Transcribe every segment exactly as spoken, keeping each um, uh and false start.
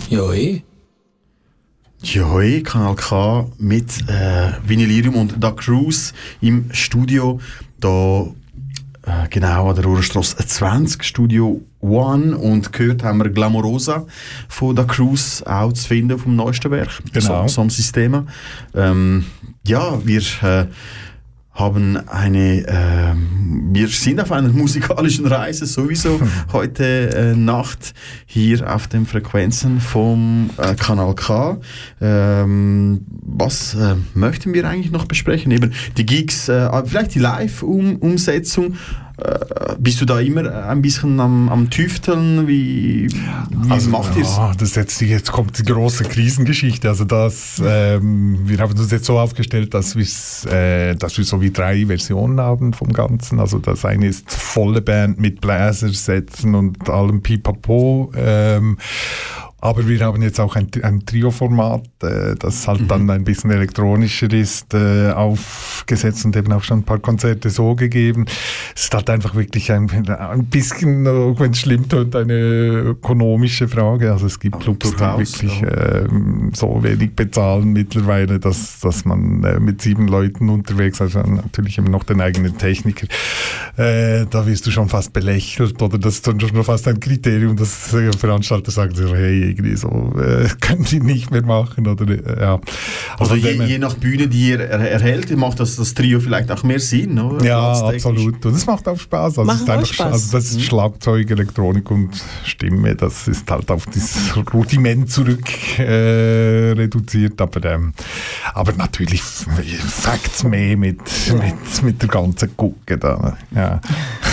Joi. Joi, Kanal K mit äh, Vinylirium und Da Cruise im Studio. Da äh, genau an der Rohrstrasse zwanzig, Studio One. Und gehört haben wir Glamorosa von Da Cruise, auch zu finden auf dem neuesten Werk. Genau. So, so Systema. Ähm, ja, wir äh, haben eine, äh, wir sind auf einer musikalischen Reise sowieso heute äh, Nacht hier auf den Frequenzen vom äh, Kanal K. Ähm, was äh, möchten wir eigentlich noch besprechen? Eben die Gigs, äh, vielleicht die Live-Umsetzung. Äh, bist du da immer ein bisschen am, am Tüfteln? Wie, wie also, macht ihr es? Ja, das jetzt, jetzt kommt die große Krisengeschichte. Also das, ähm, wir haben uns jetzt so aufgestellt, dass, äh, dass wir so wie drei Versionen haben vom Ganzen. Also das eine ist volle Band mit Bläsersätzen und allem Pipapo. Ähm, Aber wir haben jetzt auch ein, ein Trio-Format, äh, das halt mhm. dann ein bisschen elektronischer ist, äh, aufgesetzt und eben auch schon ein paar Konzerte so gegeben. Es ist halt einfach wirklich ein, ein bisschen, auch wenn es schlimm tönt, eine ökonomische Frage. Also es gibt Ach, Clubs, die wirklich äh, so wenig bezahlen mittlerweile, dass, dass man äh, mit sieben Leuten unterwegs, also natürlich eben noch den eigenen Techniker, äh, da wirst du schon fast belächelt oder das ist dann schon fast ein Kriterium, dass äh, Veranstalter sagen, so, hey, irgendwie so, äh, können die nicht mehr machen oder äh, ja. Also, also je, je nach Bühne, die ihr er, erhält, macht das, das Trio vielleicht auch mehr Sinn, oder? Ja, absolut. Und es macht auch Spaß. Also es ist einfach, Spaß. Also das ist mhm. Schlagzeug, Elektronik und Stimme, das ist halt auf das Rudiment zurück äh, reduziert, aber, ähm, aber natürlich Facts mehr mit, mit, mit der ganzen Gucke da. Ja.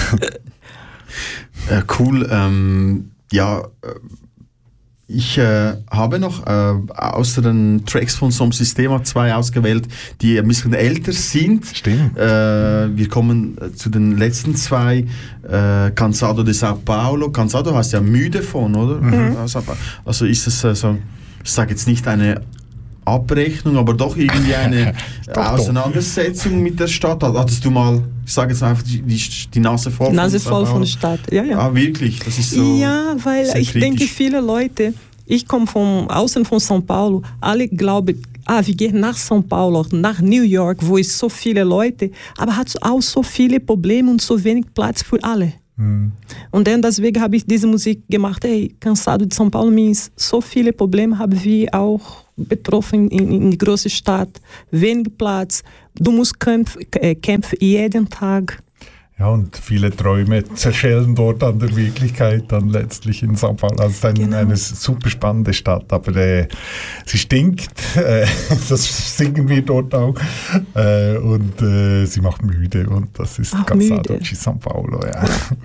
äh, cool, ähm, ja, äh, ich äh, habe noch äh, außer den Tracks von Som Sistema zwei ausgewählt, die ein bisschen älter sind. Stimmt. Äh, wir kommen äh, zu den letzten zwei. Äh, Cansado de Sao Paulo. Cansado heißt ja müde von, oder? Mhm. Also ist es äh, so, ich sage jetzt nicht eine Abrechnung, aber doch irgendwie eine doch, Auseinandersetzung doch. mit der Stadt. Hattest du mal, ich sage jetzt einfach, die, die, die Nase voll, Nase voll von der Stadt? Ja, ja. Ah, wirklich? Das ist so. Ja, weil ich kritisch. denke, viele Leute, ich komme von außen von São Paulo, alle glauben, ah, wir gehen nach São Paulo, nach New York, wo es so viele Leute, aber hat auch so viele Probleme und so wenig Platz für alle. Hm. Und dann deswegen habe ich diese Musik gemacht. Hey, Cansado de São Paulo means so viele Probleme haben wir auch betroffen in, in die große Stadt, wenig Platz, du musst kämpfen, äh, kämpfen jeden Tag. Ja, und viele Träume zerschellen dort an der Wirklichkeit dann letztlich in São Paulo. Also es ist ein, genau. eine super spannende Stadt, aber äh, sie stinkt, äh, das singen wir dort auch, äh, und äh, sie macht müde und das ist Cansado de São Paulo. Ja,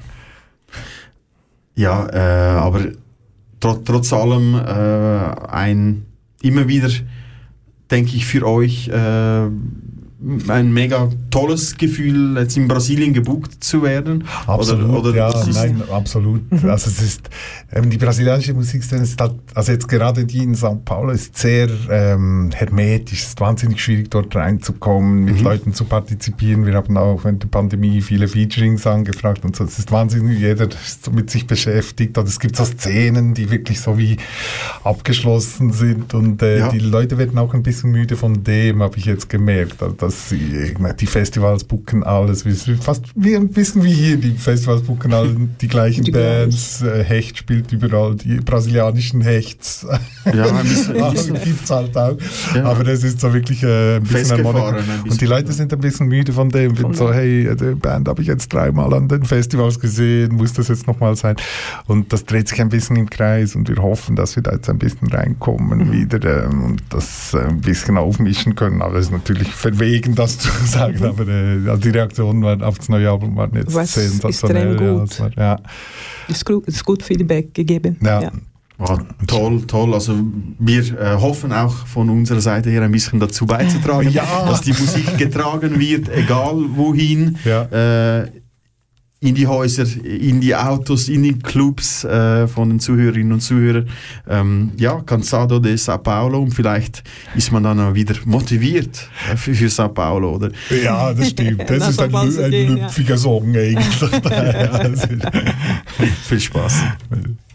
ja äh, aber tr- trotz allem äh, ein immer wieder, denke ich, für euch äh, ein mega tolles Gefühl, jetzt in Brasilien gebucht zu werden. Absolut, oder, oder ja, nein, absolut. Mhm. Also es ist, ähm, die brasilianische Musikszene ist halt, also jetzt gerade die in São Paulo ist sehr ähm, hermetisch, es ist wahnsinnig schwierig dort reinzukommen, mit mhm. Leuten zu partizipieren. Wir haben auch während der Pandemie viele Featurings angefragt und so. Es ist wahnsinnig, jeder ist so mit sich beschäftigt und es gibt so Szenen, die wirklich so wie abgeschlossen sind und äh, ja. die Leute werden auch ein bisschen müde von dem, habe ich jetzt gemerkt. Also, dass sie, die Festivals booken alles, fast wie ein bisschen wie hier, die Festivals booken alle die gleichen die Bands, äh, Hecht spielt überall, die brasilianischen Hechts. Ja, ein bisschen. Also gibt es halt auch. Ja. Aber es ist so wirklich äh, ein bisschen ein Monaco. Und die Leute sind ein bisschen müde von dem, finden so, hey, die Band habe ich jetzt dreimal an den Festivals gesehen, muss das jetzt nochmal sein? Und das dreht sich ein bisschen im Kreis und wir hoffen, dass wir da jetzt ein bisschen reinkommen mhm. wieder ähm, und das äh, ein bisschen aufmischen können. Aber es ist natürlich verwegen, das zu sagen, mhm. aber äh, also die Reaktionen waren auf das neue Album waren jetzt was sensationell. Extrem gut. Ja, war, ja. Ist gut, ist gut Feedback gegeben. Ja. Ja. Oh, toll, toll. Also wir äh, hoffen auch von unserer Seite her ein bisschen dazu beizutragen, ja. dass die Musik getragen wird, egal wohin. Ja. Äh, in die Häuser, in die Autos, in die Clubs äh, von den Zuhörerinnen und Zuhörern. Ähm, ja, Cansado de Sao Paulo und vielleicht ist man dann auch wieder motiviert äh, für, für Sao Paulo, oder? Ja, das stimmt. Das ist ein, ein lüpfiger Song eigentlich. Ja, viel Spaß.